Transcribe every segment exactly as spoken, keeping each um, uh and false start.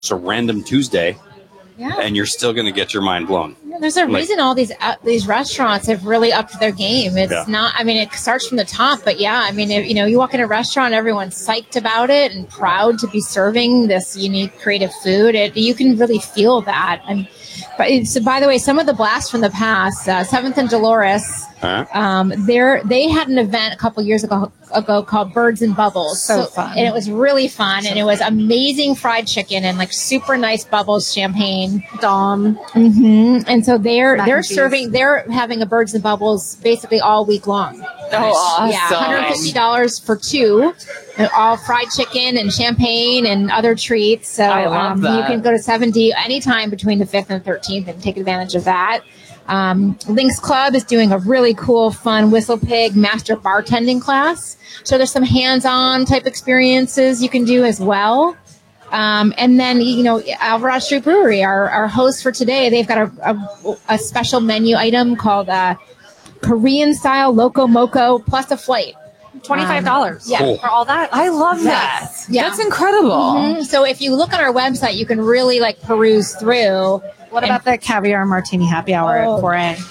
a random Tuesday, yeah. and you're still going to get your mind blown. Yeah, there's a like, reason all these uh, these restaurants have really upped their game. It's yeah. not, I mean, it starts from the top, but yeah, I mean, if, you know, you walk in a restaurant, everyone's psyched about it and proud to be serving this unique, creative food. It, you can really feel that. And but so, by the way, some of the blasts from the past, uh, Seventh and Dolores, huh? um, they they had an event a couple years ago ago called Birds and Bubbles. So, so fun. And it was really fun. So and it was amazing fried chicken and like super nice bubbles champagne. Dom. Mm-hmm. And so they're Mac they're serving, they're having a Birds and Bubbles basically all week long. Oh, awesome. Yeah, one hundred fifty dollars for two, all fried chicken and champagne and other treats. So I love um, that. you can go to seventy anytime between the fifth and thirteenth and take advantage of that. Um, Lynx Club is doing a really cool, fun Whistle Pig master bartending class. So there's some hands-on type experiences you can do as well. Um, and then, you know, Alvarado Street Brewery, our, our host for today, they've got a, a, a special menu item called uh, Korean-style Loco Moco plus a flight. twenty-five dollars um, yeah, cool. for all that. I love that. Yes. Yeah. That's incredible. Mm-hmm. So if you look on our website, you can really like peruse through. What about the caviar martini happy hour oh. at four a.m.?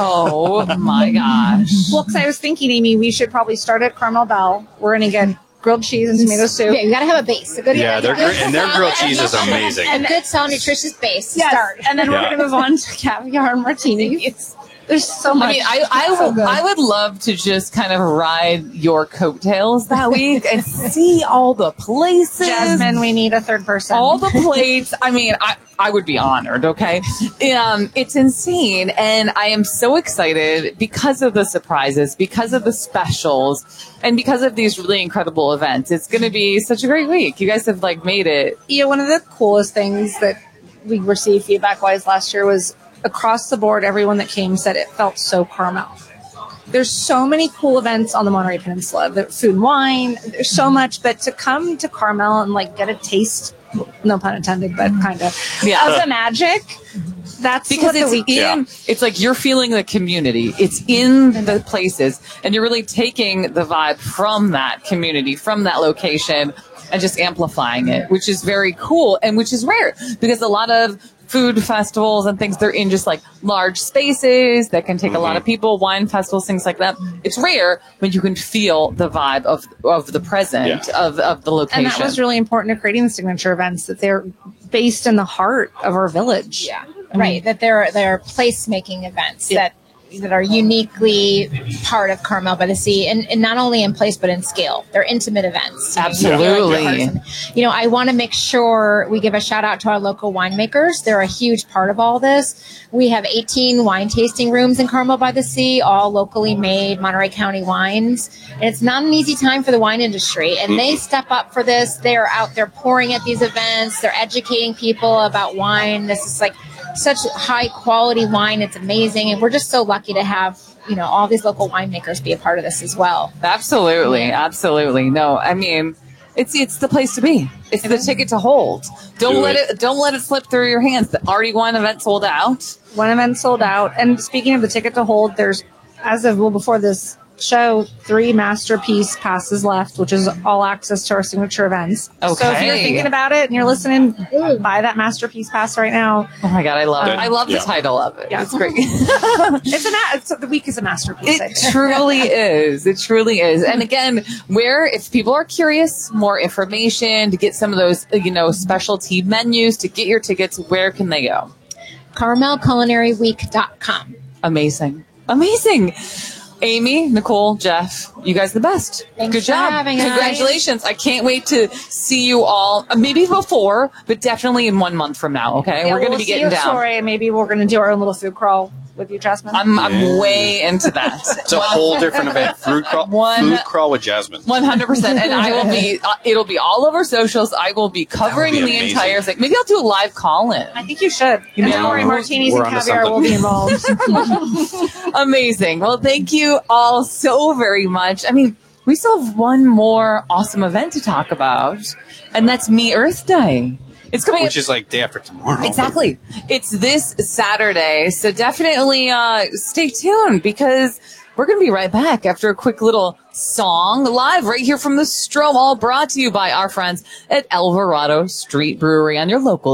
Oh my gosh. Well, because I was thinking, Amy, we should probably start at Carmel Bell. We're going to get grilled cheese and tomato soup. Yeah, you got to have a base. A good, yeah, they're good great, and their grilled cheese is amazing. And good, solid, nutritious base to yes. start. And then yeah. we're going to move on to caviar and martinis. There's so much. I mean, I, I, so would, I would love to just kind of ride your coattails that week and see all the places. Jasmine, we need a third person. All the plates. I mean, I, I would be honored, okay? Um, it's insane. And I am so excited because of the surprises, because of the specials, and because of these really incredible events. It's going to be such a great week. You guys have, like, made it. Yeah, one of the coolest things that we received feedback-wise last year was across the board, everyone that came said it felt so Carmel. There's so many cool events on the Monterey Peninsula. The food and wine, there's so much. But to come to Carmel and like get a taste, no pun intended, but kind of, yeah. of the magic, that's because what it's the week in, yeah. it's like you're feeling the community. It's in the places, and you're really taking the vibe from that community, from that location, and just amplifying it, which is very cool and which is rare because a lot of food festivals and things, they're in just like large spaces that can take mm-hmm. a lot of people, wine festivals, things like that. It's rare when you can feel the vibe of of the present, yeah. of, of the location. And that was really important to creating the signature events, that they're based in the heart of our village. Yeah, mm-hmm. right. That they're, they're place-making events yeah. that that are uniquely part of Carmel by the Sea, and, and not only in place but in scale. They're intimate events. Absolutely. You know, you know, I want to make sure we give a shout out to our local winemakers. They're a huge part of all this. We have eighteen wine tasting rooms in Carmel by the Sea, all locally made Monterey County wines. And it's not an easy time for the wine industry, and they step up for this. They're out there pouring at these events. They're educating people about wine. This is like such high quality wine. It's amazing. And we're just so lucky to have, you know, all these local winemakers be a part of this as well. Absolutely. Absolutely. No, I mean, it's, it's the place to be. It's the ticket to hold. Don't Do let it. it, don't let it slip through your hands. The already one event sold out. One event sold out. And speaking of the ticket to hold, there's, as of, well, before this show, three masterpiece passes left, which is all access to our signature events. Okay. So if you're thinking about it and you're listening, buy that masterpiece pass right now. Oh my God, I love it. I love Yeah. the title of it. Yeah. It's great. It's an it's, the week is a masterpiece. It truly is. It truly is. And again, where if people are curious, more information to get some of those, you know, specialty menus, to get your tickets, where can they go? Carmel Culinary Week dot com. Amazing. Amazing. Amy, Nicole, Jeff, you guys are the best. Thanks Good for job. having us. Congratulations. I can't wait to see you all, uh, maybe before, but definitely in one month from now, okay? Yeah, We're going to we'll be see getting you, down. Sorry, and maybe we're going to do our own little food crawl with you, Jasmine. I'm, I'm Yeah. way into that. It's a whole different event. Food crawl, One- food crawl with Jasmine. one hundred percent. And I will be, uh, it'll be all over socials. I will be covering be the amazing. entire thing. Maybe I'll do a live call-in. I think you should. And know, don't worry, martinis we're and onto caviar will be something. involved. Amazing. Well, thank you all so very much. I mean, we still have one more awesome event to talk about, and that's Me Earth Day. It's coming Which is like day after tomorrow. Exactly. It's this Saturday, so definitely uh, stay tuned because We're going to be right back after a quick little song live right here from the Strom, all brought to you by our friends at Alvarado Street Brewery on your local